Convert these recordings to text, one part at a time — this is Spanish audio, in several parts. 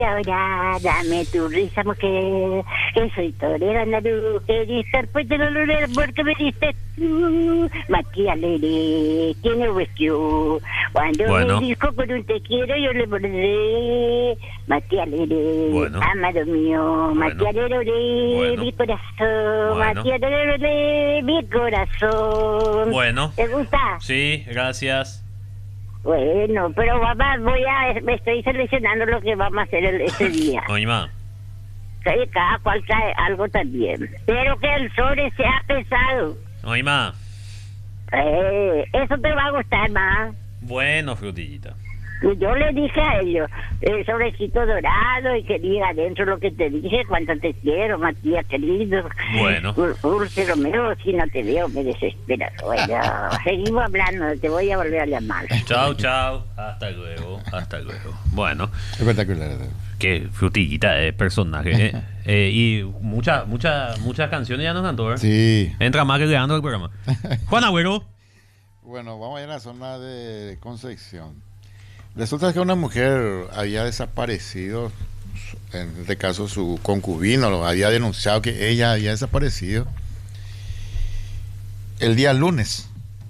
Ahora dame tu risa, mujer, que soy torera andaluz, que diste el puente de dolor porque me diste tú. Matías Lere, tiene huesquio. Cuando Bueno. me dijo con un te quiero, yo le bordé. Matías Lere, Bueno. amado mío. Matías Lere, Bueno. mi corazón. Bueno. Matías Lere, mi corazón. Bueno. ¿Te gusta? Sí, gracias. Bueno, pero mamá, me estoy seleccionando lo que vamos a hacer ese día. Oye, ma. Que cada cual trae algo también. Pero que el sobre sea pesado. Oye, ma. Eso te va a gustar más. Bueno, frutillita. Yo le dije a ellos, el sobrecito dorado y que diga adentro lo que te dije, cuánto te quiero, Matías, querido. Bueno. Dulce Romeo, si no te veo me desesperas. Bueno, seguimos hablando, te voy a volver a llamar. Chao, chao. Hasta luego. Hasta luego. Bueno. Espectacular. Qué frutillita de personaje. Y muchas canciones ya nos cantó, ¿verdad? Sí. Entra más que Leandro el programa. Juan Agüero. Bueno, vamos a ir a la zona de Concepción. Resulta que una mujer había desaparecido, en este caso su concubino lo había denunciado que ella había desaparecido el día lunes.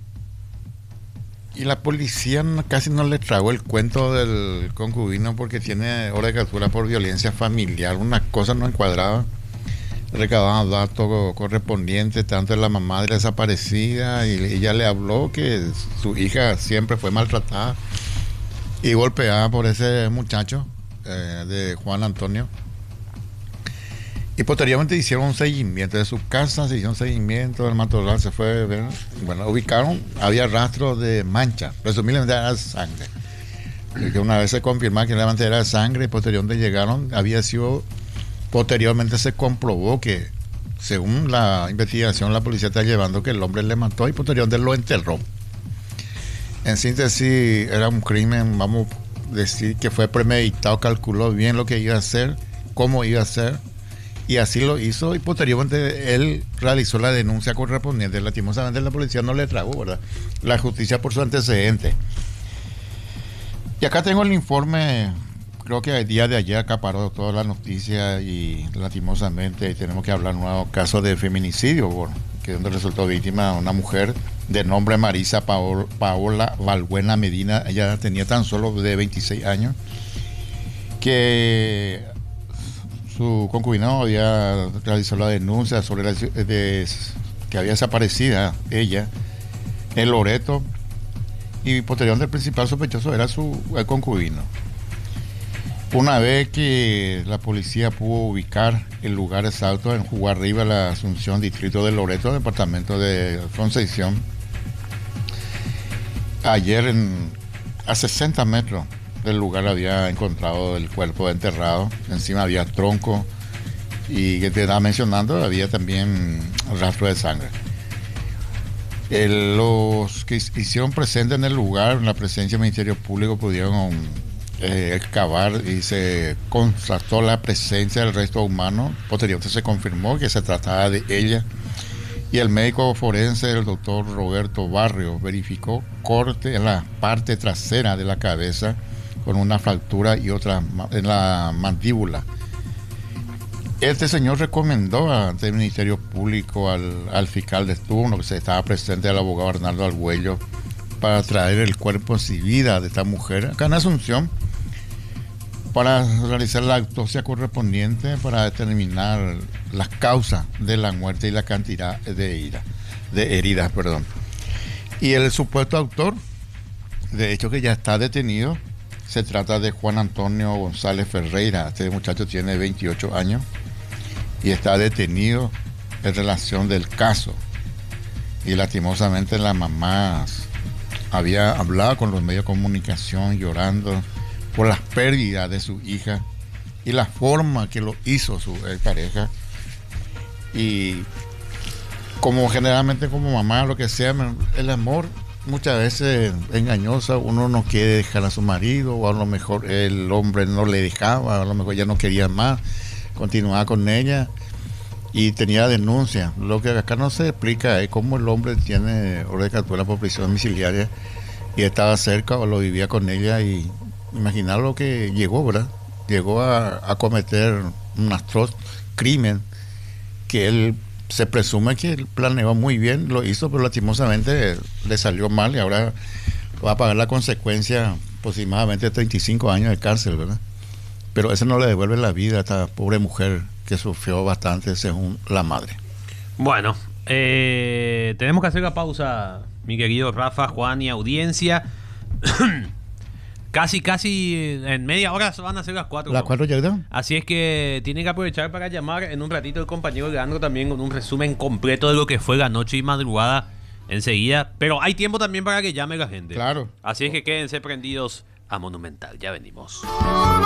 Y la policía casi no le tragó el cuento del concubino porque tiene orden de captura por violencia familiar. Una cosa no encuadraba. Recababan datos correspondientes tanto de la mamá de la desaparecida y ella le habló que su hija siempre fue maltratada y golpeada por ese muchacho de Juan Antonio. Y posteriormente hicieron un seguimiento de su casa, se hizo un seguimiento, el matorral se fue, bueno, ubicaron, había rastros de mancha, presumiblemente era sangre. Que una vez se confirmó que realmente era sangre, y posteriormente llegaron, posteriormente se comprobó que, según la investigación, la policía está llevando que el hombre le mató y posteriormente lo enterró. En síntesis, era un crimen, vamos a decir que fue premeditado, calculó bien lo que iba a hacer, cómo iba a hacer, y así lo hizo, y posteriormente él realizó la denuncia correspondiente. Lastimosamente la policía no le tragó, ¿verdad?, la justicia por su antecedente. Y acá tengo el informe, creo que el día de ayer acaparó todas las noticias y lastimosamente tenemos que hablar de un nuevo caso de feminicidio, bueno, que donde resultó víctima una mujer de nombre Marisa Paola Valbuena Medina. Ella tenía tan solo de 26 años, que su concubino había realizado la denuncia sobre que había desaparecido ella en Loreto, y posteriormente el principal sospechoso era el concubino. Una vez que la policía pudo ubicar el lugar exacto en Jugarriba, la Asunción, distrito de Loreto, departamento de Concepción, ayer a 60 metros del lugar había encontrado el cuerpo enterrado. Encima había tronco y, que te estaba mencionando, había también rastro de sangre. Los que hicieron presente en el lugar, en la presencia del Ministerio Público, pudieron excavar y se constató la presencia del resto humano. Posteriormente se confirmó que se trataba de ella, y el médico forense, el doctor Roberto Barrio, verificó corte en la parte trasera de la cabeza con una fractura y otra en la mandíbula. Este señor recomendó ante el Ministerio Público al fiscal de turno, que se estaba presente, al abogado Arnaldo Argüello, para traer el cuerpo sin vida de esta mujer acá en Asunción, para realizar la autopsia correspondiente para determinar las causas de la muerte y la cantidad de heridas. Y el supuesto autor, de hecho, que ya está detenido, se trata de Juan Antonio González Ferreira. Este muchacho tiene 28 años y está detenido en relación del caso. Y lastimosamente la mamá había hablado con los medios de comunicación llorando por las pérdidas de su hija y la forma que lo hizo su pareja. Y como generalmente como mamá, lo que sea, el amor muchas veces engañosa, uno no quiere dejar a su marido, o a lo mejor el hombre no le dejaba, a lo mejor ya no quería más, continuaba con ella y tenía denuncia. Lo que acá no se explica es cómo el hombre tiene orden de captura por prisión domiciliaria y estaba cerca o lo vivía con ella, y imaginar lo que llegó, ¿verdad? llegó a cometer un atroz crimen que él se presume que él planeó muy bien, lo hizo, pero lastimosamente le salió mal y ahora va a pagar la consecuencia, aproximadamente 35 años de cárcel, ¿verdad? Pero eso no le devuelve la vida a esta pobre mujer que sufrió bastante según la madre. Bueno, tenemos que hacer la pausa, mi querido Rafa, Juan y audiencia. Casi en media hora van a ser las 4. ¿Las 4 ya? Así es que tienen que aprovechar para llamar en un ratito el compañero Leandro también con un resumen completo de lo que fue la noche y madrugada enseguida. Pero hay tiempo también para que llame la gente. Claro. Así es que quédense prendidos a Monumental. Ya venimos.